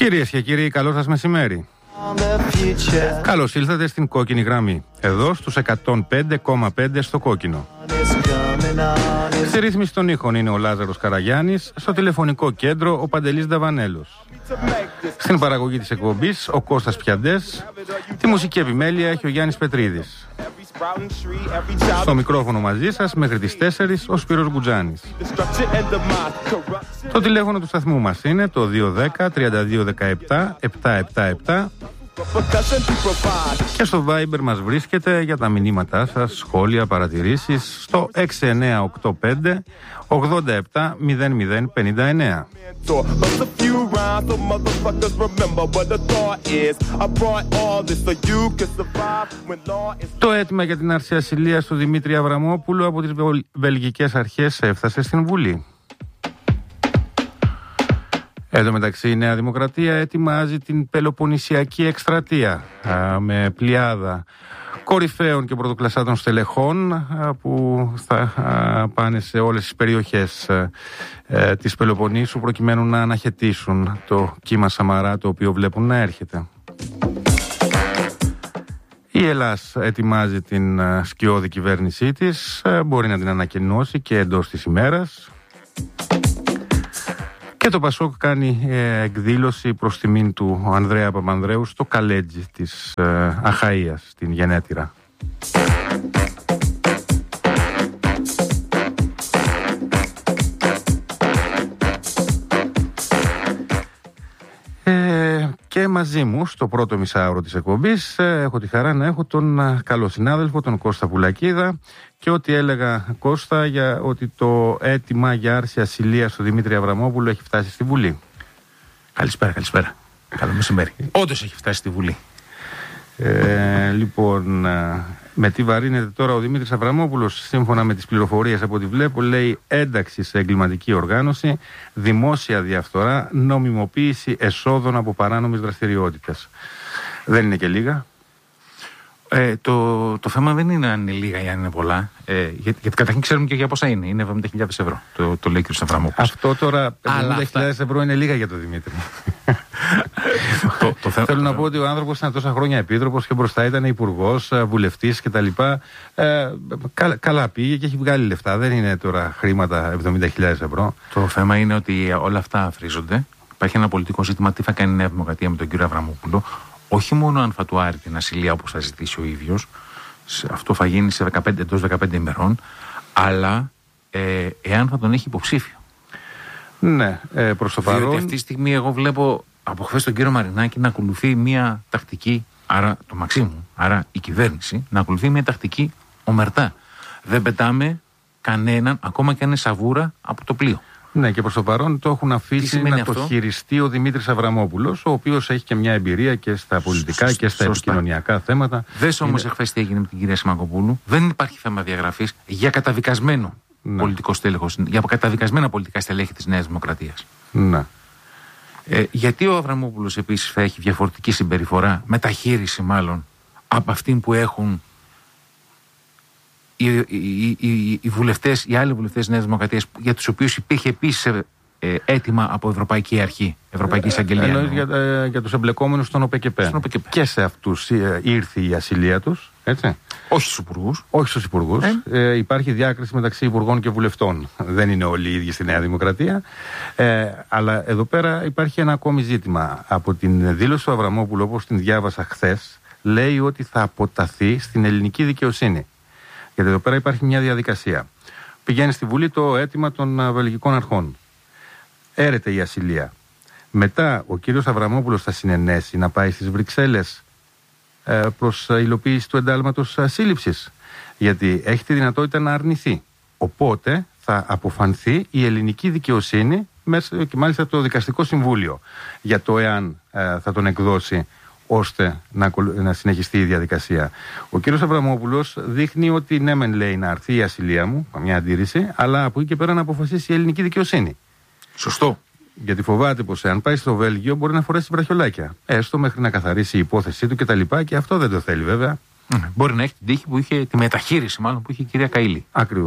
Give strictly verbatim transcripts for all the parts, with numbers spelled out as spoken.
Κυρίες και κύριοι, καλό σας μεσημέρι. Καλώς ήλθατε στην κόκκινη γραμμή, εδώ στους εκατόν πέντε κόμμα πέντε στο κόκκινο. Στη ρύθμιση των ήχων είναι ο Λάζαρος Καραγιάννης, στο τηλεφωνικό κέντρο ο Παντελής Νταβανέλος. Στην παραγωγή της εκπομπής ο Κώστας Πιαντές, τη μουσική επιμέλεια έχει ο Γιάννης Πετρίδης. Στο μικρόφωνο μαζί σας μέχρι τις τέσσερις ο Σπύρος Γκουτζάνης. Το τηλέφωνο του σταθμού μας είναι το δύο ένα μηδέν τριάντα δύο δεκαεπτά επτακόσια εβδομήντα επτά και στο Viber μας βρίσκεται για τα μηνύματά σας, σχόλια, παρατηρήσεις στο έξι εννιά οκτώ πέντε ογδόντα επτά μηδέν μηδέν πενήντα εννέα. Το αίτημα για την άρση ασυλίας του Δημήτρη Αβραμόπουλου από τις βελγικές αρχές έφτασε στην Βουλή. Εν τω μεταξύ η Νέα Δημοκρατία ετοιμάζει την Πελοποννησιακή εκστρατεία α, με πλειάδα κορυφαίων και πρωτοκλασσάτων στελεχών α, που θα α, πάνε σε όλες τις περιοχές α, α, της Πελοποννήσου προκειμένου να αναχαιτήσουν το κύμα Σαμαρά το οποίο βλέπουν να έρχεται. Η Ελλάς ετοιμάζει την α, σκιώδη κυβέρνησή της, α, μπορεί να την ανακοινώσει και εντός της ημέρας. Και το Πασόκ κάνει ε, εκδήλωση προς τιμήν του Ανδρέα Παπανδρέου στο Καλέτζι της ε, Αχαΐας, στην Γενέτειρα. Ε, και μαζί μου στο πρώτο μισάωρο της εκπομπής ε, έχω τη χαρά να έχω τον ε, καλό συνάδελφο, τον Κώστα Πουλακίδα. Και ό,τι έλεγα, Κώστα, για ότι το αίτημα για άρση ασυλίας του Δημήτρη Αβραμόπουλου έχει φτάσει στη Βουλή. Καλησπέρα, καλησπέρα. Καλό μεσημέρι. Όντως έχει φτάσει στη Βουλή. Ε, λοιπόν, με τι βαρύνεται τώρα ο Δημήτρης Αβραμόπουλος, σύμφωνα με τις πληροφορίες από ό,τι βλέπω, λέει ένταξη σε εγκληματική οργάνωση, δημόσια διαφθορά, νομιμοποίηση εσόδων από παράνομες δραστηριότητες. Δεν είναι και λίγα. Ε, το, το θέμα δεν είναι αν είναι λίγα ή αν είναι πολλά. Ε, γιατί, γιατί καταρχήν ξέρουμε και για πόσα είναι. Είναι εβδομήντα χιλιάδες ευρώ. Το, το λέει ο κ. Αβραμόπουλος. Αυτό τώρα εβδομήντα χιλιάδες ευρώ είναι λίγα για τον Δημήτρη. το, το θέμα... Θέλω να πω ότι ο άνθρωπος ήταν τόσα χρόνια επίτροπος και μπροστά ήταν υπουργός, βουλευτής κτλ. Ε, κα, καλά πήγε και έχει βγάλει λεφτά. Δεν είναι τώρα χρήματα εβδομήντα χιλιάδες ευρώ. Το θέμα είναι ότι όλα αυτά αφρίζονται. Υπάρχει ένα πολιτικό ζήτημα τι θα κάνει η Νέα Δημοκρατία με τον κ. Αβραμόπουλο. Όχι μόνο αν θα του άρει την ασυλία όπως θα ζητήσει ο ίδιος, αυτό θα γίνει σε δεκαπέντε, εντός δεκαπέντε ημερών, αλλά ε, εάν θα τον έχει υποψήφιο. Ναι, ε, προς το παρόν. Διότι αυτή τη στιγμή εγώ βλέπω από χθες τον κύριο Μαρινάκη να ακολουθεί μια τακτική, άρα το Μαξίμου, άρα η κυβέρνηση, να ακολουθεί μια τακτική ομερτά. Δεν πετάμε κανέναν, ακόμα και αν είναι σαβούρα, από το πλοίο. Ναι, και προς το παρόν το έχουν αφήσει να αυτό? το χειριστεί ο Δημήτρης Αβραμόπουλος, ο οποίος έχει και μια εμπειρία και στα πολιτικά Σωστά. και στα επικοινωνιακά θέματα. Δες όμως είναι... εχθές τι έγινε με την κυρία Σιμακοπούλου. Δεν υπάρχει θέμα διαγραφής για καταδικασμένο ναι. πολιτικό στέλεχος, για καταδικασμένα πολιτικά στελέχη της Νέας Δημοκρατίας. Ναι. Ε, γιατί ο Αβραμόπουλος επίσης θα έχει διαφορετική συμπεριφορά, μεταχείριση μάλλον, από αυτήν που έχουν Οι, οι, οι, οι βουλευτές, οι άλλοι βουλευτές της Νέας Δημοκρατίας, για τους οποίους υπήρχε επίσης ε, αίτημα από Ευρωπαϊκή Αρχή, Ευρωπαϊκή Εισαγγελία. Εννοείς για, ε, για τους εμπλεκόμενους στον ΟΠΕΚΕΠΕ. Και σε αυτούς ε, ήρθε η ασυλία τους, έτσι. Όχι στους υπουργούς. Όχι στους υπουργούς. Ε? Ε, υπάρχει διάκριση μεταξύ υπουργών και βουλευτών. Δεν είναι όλοι οι ίδιοι στη Νέα Δημοκρατία. Ε, αλλά εδώ πέρα υπάρχει ένα ακόμη ζήτημα. Από την δήλωση του Αβραμόπουλου, όπως την διάβασα χθες, λέει ότι θα αποταθεί στην ελληνική δικαιοσύνη. Γιατί εδώ πέρα υπάρχει μια διαδικασία. Πηγαίνει στη Βουλή το αίτημα των βελγικών αρχών. Έρεται η ασυλία. Μετά ο κύριος Αβραμόπουλος θα συνενέσει να πάει στις Βρυξέλλες ε, προς υλοποίηση του εντάλματος σύλληψης. Γιατί έχει τη δυνατότητα να αρνηθεί. Οπότε θα αποφανθεί η ελληνική δικαιοσύνη μέσα, και μάλιστα το Δικαστικό Συμβούλιο για το εάν ε, θα τον εκδώσει ώστε να, να συνεχιστεί η διαδικασία. Ο κύριος Αβραμόπουλος δείχνει ότι ναι μεν λέει να αρθεί η ασυλία μου, καμιά αντίρρηση, αλλά από εκεί και πέρα να αποφασίσει η ελληνική δικαιοσύνη. Σωστό. Γιατί φοβάται πως αν πάει στο Βέλγιο μπορεί να φορέσει βραχιολάκια. Έστω μέχρι να καθαρίσει η υπόθεσή του κτλ. Και, και αυτό δεν το θέλει βέβαια. Mm. Μπορεί να έχει την τύχη που είχε, τη μεταχείριση μάλλον που είχε η κυρία Καΐλη. Ακριβώς.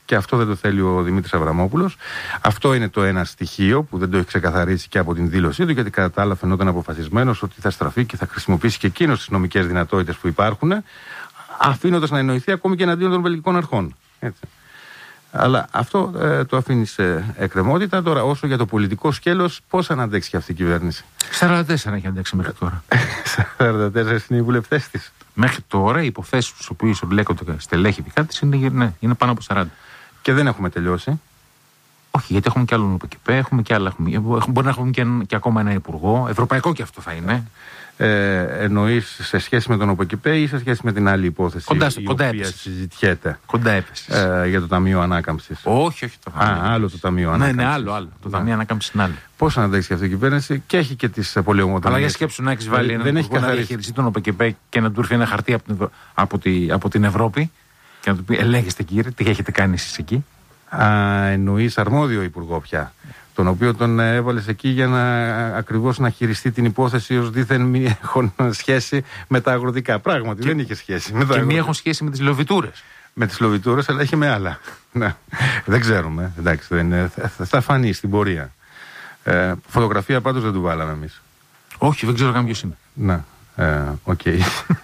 Και αυτό δεν το θέλει ο Δημήτρης Αβραμόπουλος. Αυτό είναι το ένα στοιχείο που δεν το έχει ξεκαθαρίσει και από την δήλωσή του, γιατί κατά τα άλλα φαινόταν αποφασισμένος ότι θα στραφεί και θα χρησιμοποιήσει και εκείνος τις νομικές δυνατότητες που υπάρχουν, αφήνοντας να εννοηθεί ακόμη και εναντίον των βελγικών αρχών. Έτσι. Αλλά αυτό ε, το αφήνει σε εκκρεμότητα. Τώρα, όσο για το πολιτικό σκέλος, πώς θα αντέξει και αυτή η κυβέρνηση? σαράντα τέσσερα έχει αντέξει μέχρι τώρα. σαράντα τέσσερα είναι οι βουλευτές της. Μέχρι τώρα οι υποθέσεις στους οποίους εμπλέκονται στελέχη δικά της είναι, ναι, είναι πάνω από σαράντα. Και δεν έχουμε τελειώσει. Όχι, γιατί έχουμε και άλλον από εκεί πέρα, έχουμε και άλλα. Έχουμε, μπορεί να έχουμε και, και ακόμα ένα υπουργό. Ευρωπαϊκό και αυτό θα είναι. Ε, εννοείς σε σχέση με τον ΟΠΕΚΙΠΕ ή σε σχέση με την άλλη υπόθεση κοντά, η κοντά οποία έπεσες. συζητιέται? Κοντά έπεσες. Ε, για το Ταμείο Ανάκαμψης. Όχι, όχι το Ταμείο. Α, άλλο το Ταμείο Ανάκαμψης. Ναι, ναι, άλλο, άλλο. Το Ταμείο Ανάκαμψης είναι άλλο. Πώς να αντέξει αυτή η κυβέρνηση και έχει και τις πολεομοταμίες. Αλλά για σκέψου να έχεις βάλει έναν υπουργό να διαχειριστεί τον ΟΠΕΚΙΠΕ και να του έρθει ένα χαρτί από την, από, τη, από την Ευρώπη και να του πει: ελέγχεστε κύριε, τι έχετε κάνει εσείς εκεί? Α, εννοείς αρμόδιο υπουργό πια, τον οποίο τον έβαλες εκεί για να ακριβώς να χειριστεί την υπόθεση ως δίθεν μη έχουν σχέση με τα αγροτικά. Πράγματι και, δεν είχε σχέση με τα αγροτικά. Και μη έχουν σχέση με τις λοβιτούρες. Με τις λοβιτούρες, αλλά έχει με άλλα. Ναι. Δεν ξέρουμε. Εντάξει, δεν είναι, θα, θα φανεί στην πορεία. Ε, φωτογραφία πάντως δεν του βάλαμε εμείς. Όχι, δεν ξέρω καν ποιος είναι. Ναι. Οκ. Okay.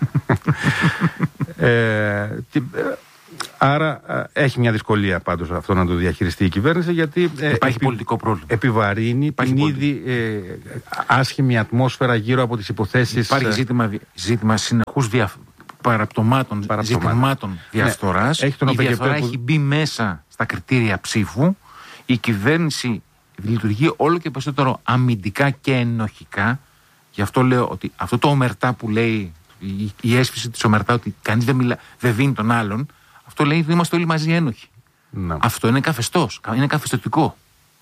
ε, τι, Άρα έχει μια δυσκολία πάντως αυτό να το διαχειριστεί η κυβέρνηση, γιατί υπάρχει επι, πολιτικό πρόβλημα. Επιβαρύνει υπάρχει την ήδη ε, άσχημη ατμόσφαιρα γύρω από τις υποθέσεις. Υπάρχει ζήτημα, ζήτημα συνεχούς δια, παραπτωμάτων, ζητημάτων διαφθοράς. Ναι, η διαφθορά που... έχει μπει μέσα στα κριτήρια ψήφου. Η κυβέρνηση λειτουργεί όλο και περισσότερο αμυντικά και ενοχικά. Γι' αυτό λέω ότι αυτό το ομερτά που λέει, η, η αίσθηση της ομερτά ότι κανείς δεν, μιλά, δεν δίνει τον άλλον, αυτό λέει ότι είμαστε όλοι μαζί ένοχοι. Να. Αυτό είναι καθεστώς, είναι καθεστωτικό.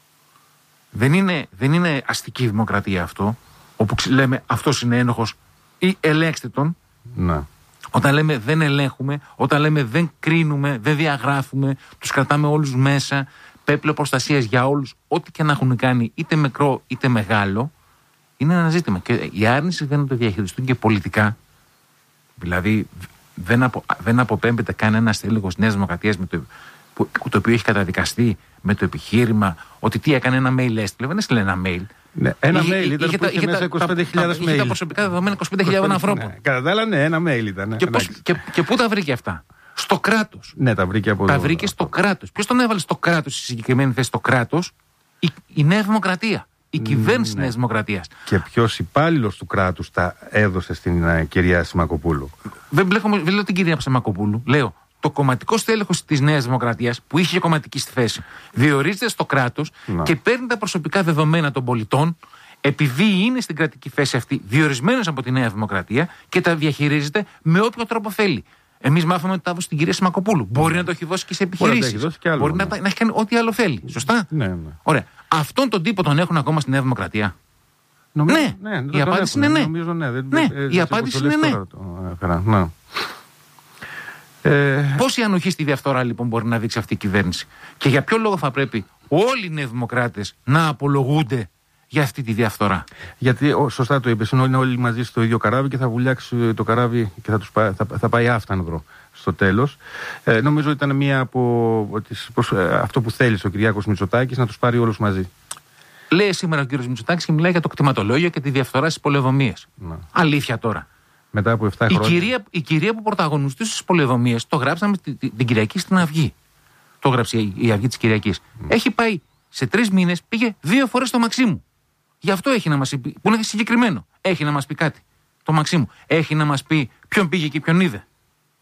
Δεν είναι, δεν είναι αστική δημοκρατία αυτό, όπου λέμε αυτός είναι ένοχος ή ελέγξτε τον. Να. Όταν λέμε δεν ελέγχουμε, όταν λέμε δεν κρίνουμε, δεν διαγράφουμε, τους κρατάμε όλους μέσα, πέπλο προστασίας για όλους, ό,τι και να έχουν κάνει, είτε μικρό είτε μεγάλο, είναι ένα ζήτημα. Και η άρνηση δεν το διαχειριστούν και πολιτικά. Δηλαδή, δεν, απο, δεν αποπέμπεται κανένα στέλεχος Νέας Δημοκρατίας με το, που, το οποίο έχει καταδικαστεί με το επιχείρημα ότι τι έκανε, ένα mail έστειλε. Δεν έστειλε ένα mail. Ναι, ένα είχε, mail ήταν είχε, που είχε, είχε μέσα είκοσι πέντε χιλιάδες mail. Είχε τα προσωπικά δεδομένα είκοσι πέντε χιλιάδες ανθρώπων. Ναι, κατά τα άλλα, ναι, ένα mail ήταν. Ναι, και, πώς, και, και πού τα βρήκε αυτά? Στο κράτος. Ναι, τα βρήκε από Τα εδώ. βρήκε στο κράτος. Ποιος τον έβαλε στο κράτος, στη συγκεκριμένη θέση στο κράτος? Η, η Νέα Δημοκρατία. Η κυβέρνηση ναι. Νέας Δημοκρατίας. Και ποιος υπάλληλος του κράτους τα έδωσε στην uh, κυρία Σιμακοπούλου? Δεν, μπλέχομαι, δεν λέω την κυρία Σιμακοπούλου. Λέω το κομματικό στέλεχος της Νέας Δημοκρατίας, που είχε κομματική στη θέση, διορίζεται στο κράτος να. Και παίρνει τα προσωπικά δεδομένα των πολιτών, επειδή είναι στην κρατική θέση αυτή διορισμένος από τη Νέα Δημοκρατία, και τα διαχειρίζεται με όποιο τρόπο θέλει. Εμείς μάθαμε ότι τα έδωσε στην κυρία Σιμακοπούλου. Μπορεί να το έχει δώσει και σε επιχειρήσεις. Μπορεί, άλλο, Μπορεί ναι. να, να έχει κάνει ό,τι άλλο θέλει. Σωστά. Ναι, ναι. Ωραία. Αυτόν τον τύπο τον έχουν ακόμα στη Νέα Δημοκρατία? Νομίζω, ναι. ναι. Η απάντηση είναι ναι. Νομίζω, ναι. Δεν, ναι. Ε, η απάντηση είναι ναι. Το, ναι. Ε... Πόση ανοχή στη διαφθορά λοιπόν μπορεί να δείξει αυτή η κυβέρνηση? Και για ποιο λόγο θα πρέπει όλοι οι Νέοι Δημοκράτες να απολογούνται για αυτή τη διαφθορά? Γιατί, ο, σωστά το είπες, είναι όλοι μαζί στο ίδιο καράβι και θα βουλιάξει το καράβι και θα, τους πάει, θα, θα πάει άφτανδρο στο τέλος. Ε, νομίζω ήταν μία από τις, προς, ε, αυτό που θέλησε ο Κυριάκος Μητσοτάκης, να τους πάρει όλους μαζί. Λέει σήμερα ο κύριος Μητσοτάκης και μιλάει για το κτηματολόγιο και τη διαφθορά στις πολεοδομίες. Αλήθεια τώρα. Μετά από επτά η χρόνια. Κυρία, η κυρία που πρωταγωνιστούσε στις πολεοδομίες, το γράψαμε την, την Κυριακή στην Αυγή. Το γράψε η, η Αυγή της Κυριακής. Mm. Έχει πάει σε τρεις μήνες, πήγε δύο φορές στο Μαξίμου. Γι' αυτό έχει να μας πει, που είναι συγκεκριμένο. Έχει να μας πει κάτι. Το Μαξίμου. Έχει να μας πει ποιον πήγε και ποιον είδε.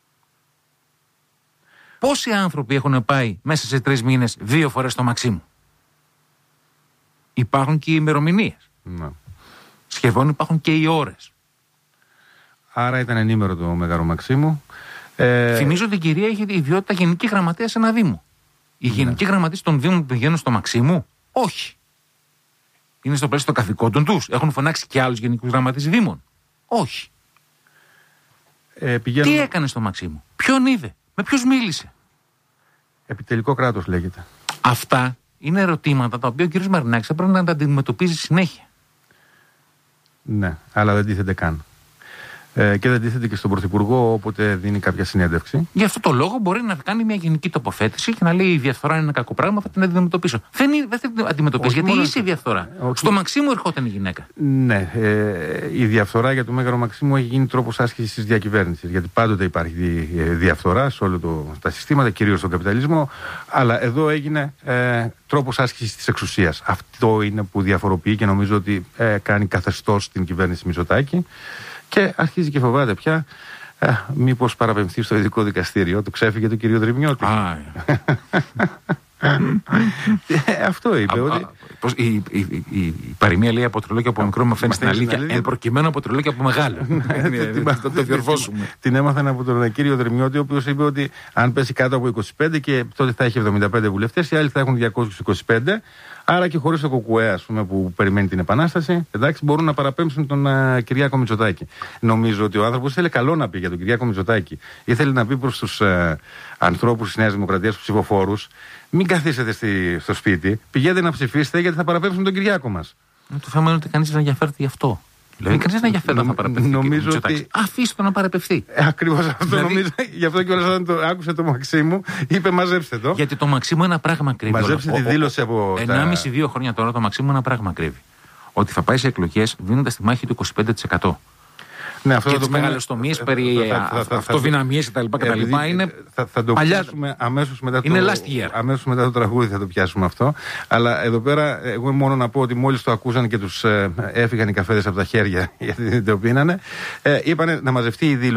Πόσοι άνθρωποι έχουν πάει μέσα σε τρεις μήνες δύο φορές στο Μαξίμου? Υπάρχουν και οι ημερομηνίες. Ναι. Σχεδόν υπάρχουν και οι ώρες. Άρα ήταν ενήμερο το Μέγαρο Μαξίμου. Ε... Θυμίζω ότι η κυρία είχε ιδιότητα γενική γραμματέα σε ένα Δήμο. Οι ναι. γενικοί γραμματείς των Δήμων που πηγαίνουν στο Μαξίμου, όχι. Είναι στο πλαίσιο των καθηκόντων τους. Έχουν φωνάξει και άλλους γενικούς γραμματείς Δήμων. Όχι. Ε, πηγαίνουν... Τι έκανε στο Μαξίμου? Ποιον είδε? Με ποιους μίλησε? Επιτελικό κράτος λέγεται. Αυτά είναι ερωτήματα τα οποία ο κ. Μαρινάκης θα πρέπει να τα αντιμετωπίζει συνέχεια. Ναι, αλλά δεν τίθενται καν. ε, και δεν τίθεται και στον Πρωθυπουργό όποτε δίνει κάποια συνέντευξη. Γι' αυτό το λόγο μπορεί να κάνει μια γενική τοποθέτηση και να λέει η διαφθορά είναι ένα κακό πράγμα, θα την αντιμετωπίσω. Δεν, είναι, δεν θα την αντιμετωπίσει, γιατί μόνο... είσαι η διαφθορά. Όχι... Στο Μαξίμου ερχόταν η γυναίκα. Ναι, ε, η διαφθορά για το Μέγαρο Μαξίμου έχει γίνει τρόπος άσκησης της διακυβέρνησης. Γιατί πάντοτε υπάρχει δι, διαφθορά σε όλα τα συστήματα, κυρίως στον καπιταλισμό. Αλλά εδώ έγινε ε, τρόπος άσκησης της εξουσίας. Αυτό είναι που διαφοροποιεί και νομίζω ότι ε, κάνει καθεστώς την κυβέρνηση Μητσοτάκη. Και αρχίζει και φοβάται πια ε, μήπως παραπεμφθεί στο ειδικό δικαστήριο. Το ξέφυγε του κυρίου Δρυμιώτη. Α, ε, αυτό είπε. Α, ότι... α, πώς, η, η, η, η, η παροιμία λέει από τρολόγια από μικρό μαθαίνει στην αλήθεια. Εν προκειμένου από τρολόγια από μεγάλο. Θα το διορθώσουμε. Την έμαθαν από τον κύριο Δρυμιώτη, ο οποίος είπε ότι αν πέσει κάτω από είκοσι πέντε και τότε θα έχει εβδομήντα πέντε βουλευτές, οι άλλοι θα έχουν διακόσιους είκοσι πέντε. Άρα και χωρίς το Κουκουέ, ας πούμε, που περιμένει την Επανάσταση, εντάξει, μπορούν να παραπέμψουν τον uh, Κυριάκο Μητσοτάκη. Νομίζω ότι ο άνθρωπος ήθελε καλό να πει για τον Κυριάκο Μητσοτάκη. Ήθελε να πει προς τους uh, ανθρώπους της Νέας Δημοκρατίας, τους ψηφοφόρους, μην καθίσετε στη, στο σπίτι, πηγαίνετε να ψηφίσετε γιατί θα παραπέμψουν τον Κυριάκο μας. Το θέμα είναι ότι κανείς δεν ενδιαφέρεται γι' αυτό. Δηλαδή, κανείς δεν ενδιαφέρεται να παραπευθεί. Νομίζω ότι... Αφήστε το να παραπευθεί. Ε, ακριβώς αυτό δηλαδή... νομίζω. Γι' αυτό και όταν το άκουσε το Μαξίμου, είπε μαζέψτε το. Γιατί το Μαξίμου ένα πράγμα κρύβει. Μαζέψτε τη δήλωση από. ενάμιση δύο χρόνια τώρα το Μαξίμου ένα πράγμα κρύβει. Ότι θα πάει σε εκλογές δίνοντας τη μάχη του είκοσι πέντε τοις εκατό. Ναι, αυτό και τις μεγαλοστομίες περί αυτοδυναμίες κτλ. Είναι θα, θα το παλιά... πιάσουμε αμέσως μετά, είναι το, last year. αμέσως μετά το τραγούδι θα το πιάσουμε αυτό. Αλλά εδώ πέρα εγώ μόνο να πω ότι μόλις το ακούσαν και τους ε, έφυγαν οι καφέδες από τα χέρια γιατί δεν το πίνανε, ε, είπανε να μαζευτεί η δήλωση.